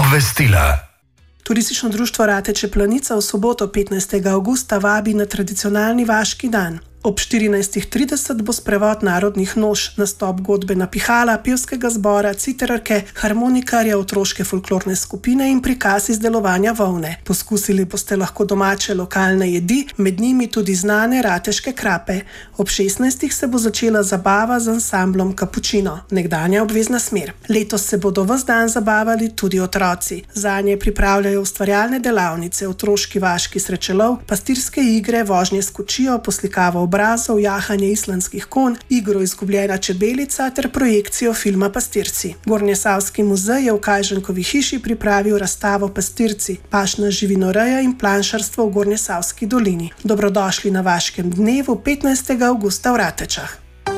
Obvestila. Turistično društvo Rateče Planica v soboto 15. avgusta vabi na tradicionalni vaški dan. Ob 14.30 bo sprevod narodnih noš, nastop godbena pihala, pevskega zbora, citerarke, harmonikarja, otroške folklorne skupine in prikaz izdelovanja volne. Poskusili boste lahko domače lokalne jedi, med njimi tudi znane rateške krape. Ob 16. se bo začela zabava z ansamblom Kapučino, nekdanja obvezna smer. Letos se bodo ves dan zabavali tudi otroci. Zanje pripravljajo ustvarjalne delavnice, otroški vaški srečelov, pastirske igre, vožnje s kočijo, poslikavo obrazov, jahanje islandskih konj, igro Izgubljena čebelica ter projekcijo filma Pastirci. Gornjesavski muzej je v Kajženkovi hiši pripravil razstavo Pastirci, pašna živinoreja in planšarstvo v Gornjesavski dolini. Dobrodošli na vaškem dnevu 15. avgusta v Ratečah.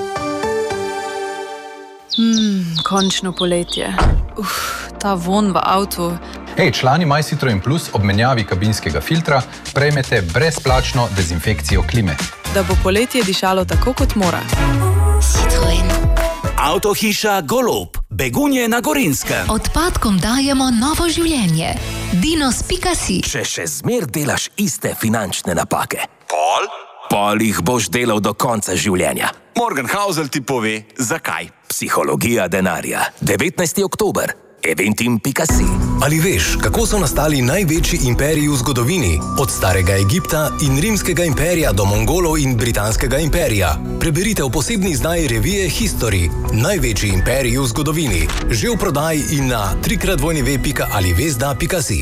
Končno poletje. Ta von v avtu. Hej, člani MyCitroen Plus ob menjavi kabinskega filtra prejmete brezplačno dezinfekcijo klime. Da bo poletje dišalo tako, kot mora. Citroen. Avtohiša Golob, Begunje na Gorinskem. Odpadkom dajemo novo življenje. Dinos.si. Če še zmer delaš iste finančne napake. Pol jih boš delal do konca življenja. Morgan Housel ti pove, zakaj. Psihologija denarja. 19. oktober. Eventim.si. Ali veš, kako so nastali največji imperiji v zgodovini? Od starega Egipta in rimskega imperija do Mongolov in britanskega imperija. Preberite v posebni izdaji revije History. Največji imperiji v zgodovini. Že v prodaji in na www.alivesda.si.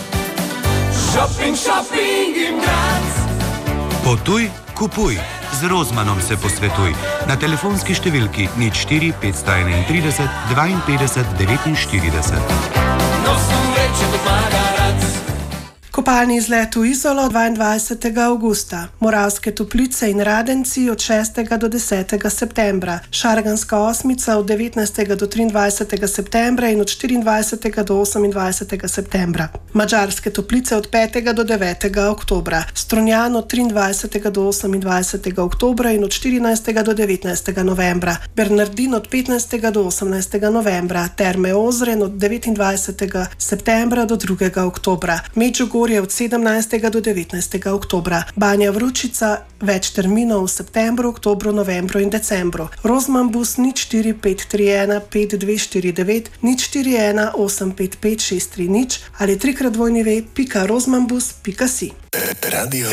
Shopping in Graz. Potuj, kupuj. Z Rozmanom se posvetuj. Na telefonski številki 04 531 52 49. Kopalni izlet v Izolo 22. avgusta, Moravske Toplice in Radenci od 6. do 10. septembra, Šarganska osmica od 19. do 23. septembra in od 24. do 28. septembra, Madžarske Toplice od 5. do 9. oktobra, Strunjan od 23. do 28. oktobra in od 14. do 19. novembra, Bernardin od 15. do 18. novembra, Terme Ozren od 29. septembra do 2. oktobra, Medžugorje od 17. do 19. oktobra, Banja Vručica, več terminov v septembru, oktobru, novembru in decembru, Rozmanbus 04531 5249 041 855 630 ali 3x2.rozmanbus.si.